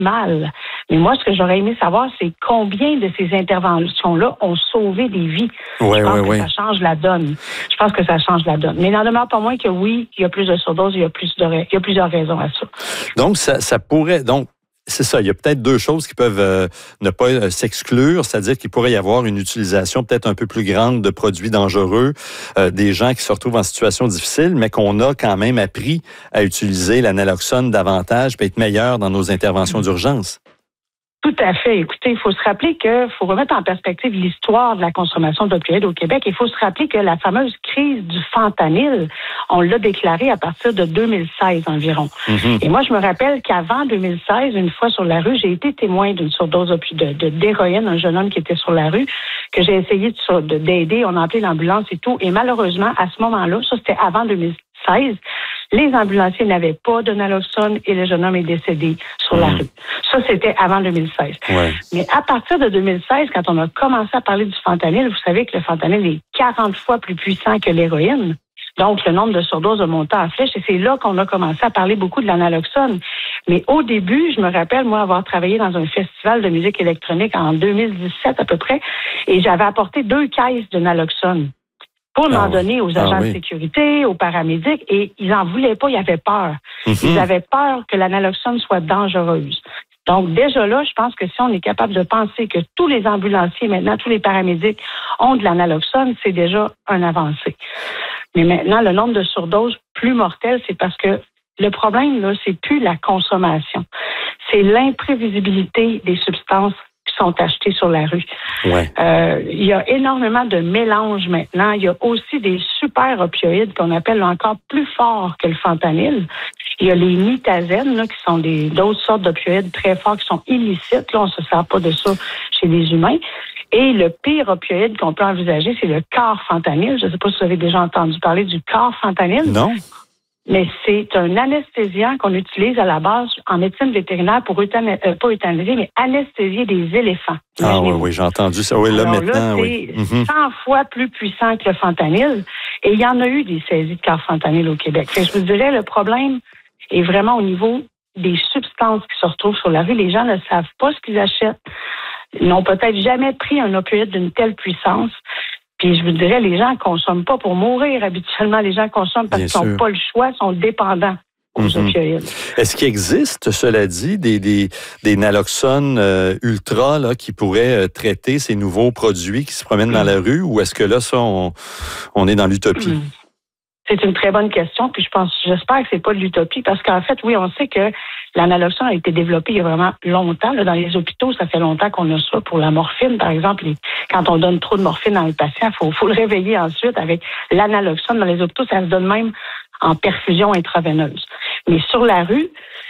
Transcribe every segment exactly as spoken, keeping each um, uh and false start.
mal. Mais moi, ce que j'aurais aimé savoir, c'est combien de ces interventions-là ont sauvé des vies. Ouais, je pense ouais, que ouais. ça change la donne. Je pense que ça change la donne. Mais il n'en demeure pas moins que oui, il y a plus de surdoses, il y a plus de, il y a plusieurs raisons à ça. Donc, ça, ça pourrait... Donc, c'est ça, il y a peut-être deux choses qui peuvent euh, ne pas euh, s'exclure, c'est-à-dire qu'il pourrait y avoir une utilisation peut-être un peu plus grande de produits dangereux, euh, des gens qui se retrouvent en situation difficile, mais qu'on a quand même appris à utiliser la naloxone davantage et être meilleur dans nos interventions d'urgence. Tout à fait. Écoutez, il faut se rappeler qu'il faut remettre en perspective l'histoire de la consommation d'opioïdes au Québec. Il faut se rappeler que la fameuse crise du fentanyl, on l'a déclarée à partir de deux mille seize environ. Mm-hmm. Et moi, je me rappelle qu'avant deux mille seize, une fois sur la rue, j'ai été témoin d'une surdose de, de, d'héroïne, un jeune homme qui était sur la rue, que j'ai essayé de, de, d'aider. On a appelé l'ambulance et tout. Et malheureusement, à ce moment-là, ça c'était avant deux mille seize, les ambulanciers n'avaient pas de naloxone et le jeune homme est décédé sur mmh. la rue. Ça, c'était avant deux mille seize. Ouais. Mais à partir de deux mille seize, quand on a commencé à parler du fentanyl, vous savez que le fentanyl est quarante fois plus puissant que l'héroïne. Donc, le nombre de surdoses a monté en flèche et c'est là qu'on a commencé à parler beaucoup de la naloxone. Mais au début, je me rappelle, moi, avoir travaillé dans un festival de musique électronique en deux mille dix-sept à peu près et j'avais apporté deux caisses de naloxone pour ah, en donner aux agents ah, oui. de sécurité, aux paramédics, et ils n'en voulaient pas, ils avaient peur. Mm-hmm. Ils avaient peur que la naloxone soit dangereuse. Donc, déjà là, je pense que si on est capable de penser que tous les ambulanciers, maintenant, tous les paramédics ont de la naloxone, c'est déjà un avancé. Mais maintenant, le nombre de surdoses plus mortelles, c'est parce que le problème, là, c'est plus la consommation. C'est l'imprévisibilité des substances qui sont achetées sur la rue. Ouais. Euh, il y a énormément de mélanges maintenant. Il y a aussi des super opioïdes qu'on appelle encore plus forts que le fentanyl. Il y a les nitazènes, là, qui sont des, d'autres sortes d'opioïdes très forts qui sont illicites. Là, on ne se sert pas de ça chez les humains. Et le pire opioïde qu'on peut envisager, c'est le carfentanyl. Je ne sais pas si vous avez déjà entendu parler du carfentanyl. Non. Mais c'est un anesthésiant qu'on utilise à la base en médecine vétérinaire pour euthana- euh, pas euthanasier, mais anesthésier des éléphants. Ah oui, oui, j'ai entendu ça. Oui, là, alors, maintenant, là, c'est oui. Mm-hmm. cent fois plus puissant que le fentanyl. Et il y en a eu des saisies de carfentanyl au Québec. Fait que je vous dirais, le problème est vraiment au niveau des substances qui se retrouvent sur la rue. Les gens ne savent pas ce qu'ils achètent. Ils n'ont peut-être jamais pris un opioïde d'une telle puissance. Puis je vous dirais, les gens ne consomment pas pour mourir. Habituellement, les gens consomment parce Bien qu'ils n'ont pas le choix, sont dépendants aux mm-hmm. opioïdes. Est-ce qu'il existe, cela dit, des, des, des naloxones euh, ultra là, qui pourraient euh, traiter ces nouveaux produits qui se promènent mm. dans la rue, ou est-ce que là, ça, on, on est dans l'utopie? Mm. C'est une très bonne question, puis je pense, j'espère que c'est pas de l'utopie, parce qu'en fait, oui, on sait que la naloxone a été développée il y a vraiment longtemps. Là, dans les hôpitaux, ça fait longtemps qu'on a ça pour la morphine, par exemple. Et quand on donne trop de morphine à un patient, il faut, faut le réveiller ensuite avec l'analoxone. Dans les hôpitaux, ça se donne même en perfusion intraveineuse. Mais sur la rue,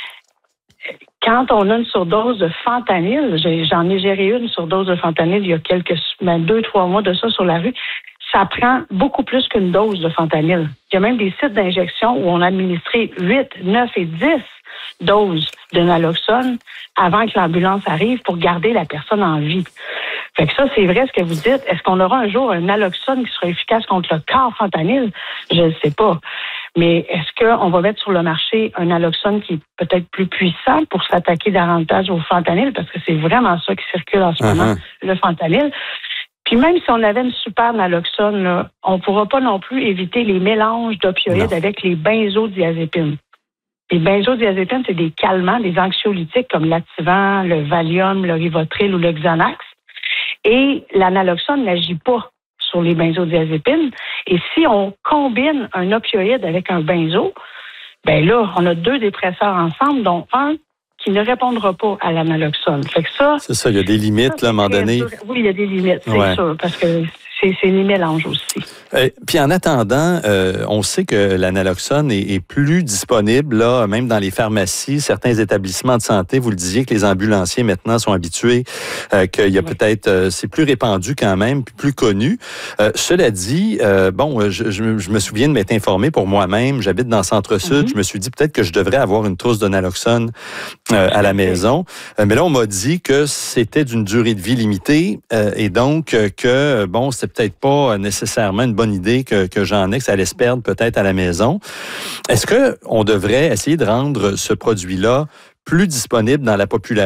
quand on a une surdose de fentanyl, j'ai, j'en ai géré une surdose de fentanyl il y a quelques, ben, deux, trois mois de ça sur la rue, ça prend beaucoup plus qu'une dose de fentanyl. Il y a même des sites d'injection où on a administré huit, neuf et dix doses de naloxone avant que l'ambulance arrive pour garder la personne en vie. Fait que ça, c'est vrai ce que vous dites. Est-ce qu'on aura un jour un naloxone qui sera efficace contre le carfentanyl? Je ne sais pas. Mais est-ce qu'on va mettre sur le marché un naloxone qui est peut-être plus puissant pour s'attaquer davantage au fentanyl? Parce que c'est vraiment ça qui circule en ce uh-huh. moment, le fentanyl. Puis même si on avait une super naloxone, là, on ne pourra pas non plus éviter les mélanges d'opioïdes non. avec les benzodiazépines. Les benzodiazépines, c'est des calmants, des anxiolytiques comme l'Ativan, le Valium, le Rivotril ou le Xanax. Et la naloxone n'agit pas sur les benzodiazépines. Et si on combine un opioïde avec un benzo, ben là, on a deux dépresseurs ensemble, dont un qui ne répondra pas à la naloxone. Fait que ça... C'est ça, il y a des limites, ça, là, à un moment donné. Sûr. Oui, il y a des limites, c'est ouais. sûr, parce que c'est, c'est des mélanges aussi. Euh, puis en attendant, euh, on sait que la naloxone est, est plus disponible, là, même dans les pharmacies, certains établissements de santé. Vous le disiez que les ambulanciers maintenant sont habitués, euh, qu'il y a oui. peut-être, euh, c'est plus répandu quand même, plus connu. Euh, cela dit, euh, bon, je, je, je me souviens de m'être informé pour moi-même. J'habite dans le Centre-Sud. Mm-hmm. Je me suis dit peut-être que je devrais avoir une trousse de naloxone euh, à la maison. Euh, mais là, on m'a dit que c'était d'une durée de vie limitée euh, et donc euh, que, bon, c'était peut-être pas nécessairement une bonne idée que, que j'en ai, que ça allait se perdre peut-être à la maison. Est-ce qu'on devrait essayer de rendre ce produit-là plus disponible dans la population?